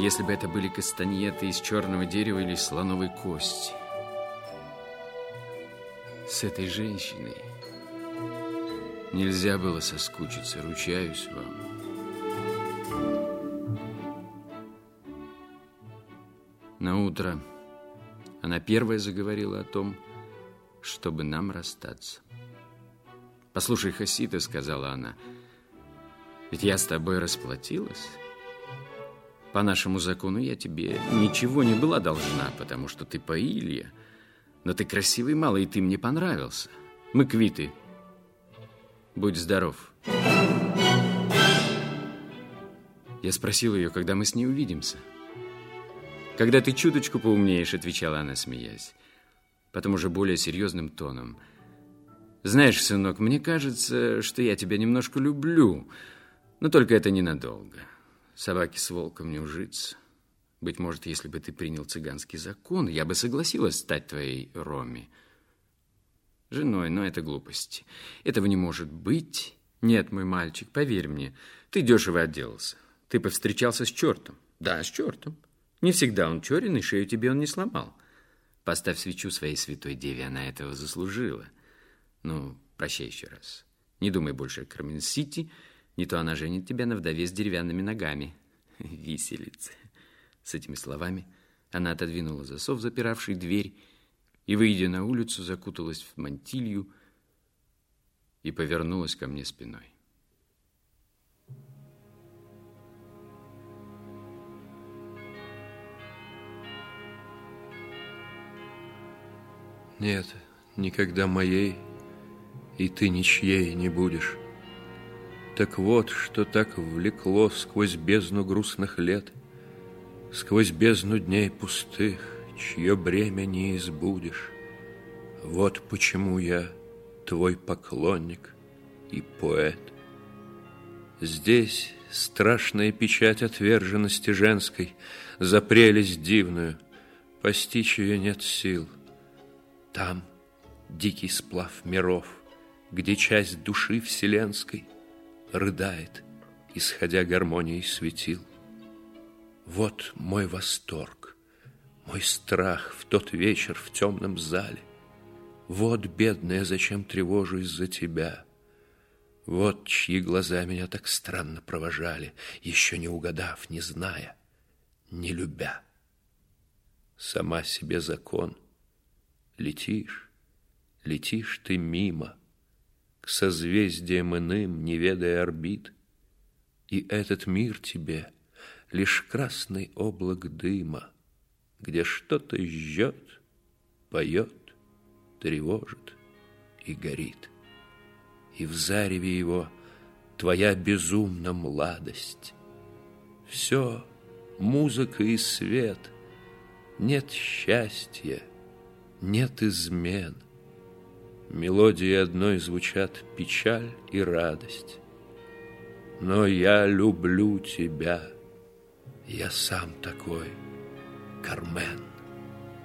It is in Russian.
если бы это были кастаньеты из черного дерева или слоновой кости. С этой женщиной нельзя было соскучиться, ручаюсь вам. Наутро она первая заговорила о том, чтобы нам расстаться. «Послушай, Хасита, — сказала она, — ведь я с тобой расплатилась. По нашему закону я тебе ничего не была должна, потому что ты Паилья. Но ты красивый малый, и ты мне понравился. Мы квиты. Будь здоров». Я спросил ее, когда мы с ней увидимся. «Когда ты чуточку поумнеешь, — отвечала она, смеясь, потом уже более серьезным тоном. Знаешь, сынок, мне кажется, что я тебя немножко люблю, но только это ненадолго. Собаке с волком не ужиться. Быть может, если бы ты принял цыганский закон, я бы согласилась стать твоей Роми женой, но это глупости. Этого не может быть. Нет, мой мальчик, поверь мне, ты дешево отделался. Ты повстречался с чертом. Да, с чертом. Не всегда он черен, и шею тебе он не сломал. Поставь свечу своей святой деве, она этого заслужила. Ну, прощай еще раз. Не думай больше о Кармен-Сити, не то она женит тебя на вдове с деревянными ногами. Виселица. С этими словами она отодвинула засов, запиравший дверь, и, выйдя на улицу, закуталась в мантилью и повернулась ко мне спиной. Нет, никогда моей, и ты ничьей не будешь. Так вот, что так влекло сквозь бездну грустных лет, сквозь бездну дней пустых, чье бремя не избудешь. Вот почему я твой поклонник и поэт. Здесь страшная печать отверженности женской, за прелесть дивную, постичь ее нет сил. Там дикий сплав миров, где часть души вселенской рыдает, исходя гармонией светил. Вот мой восторг, мой страх в тот вечер в темном зале. Вот, бедная, зачем тревожусь за тебя. Вот чьи глаза меня так странно провожали, еще не угадав, не зная, не любя. Сама себе закон. Летишь, летишь ты мимо, к созвездиям иным, не ведая орбит, и этот мир тебе лишь красный облак дыма, где что-то жжет, поет, тревожит и горит. И в зареве его твоя безумна младость. Все музыка и свет, нет счастья, нет измен. Мелодии одной звучат печаль и радость. Но я люблю тебя, я сам такой, Кармен.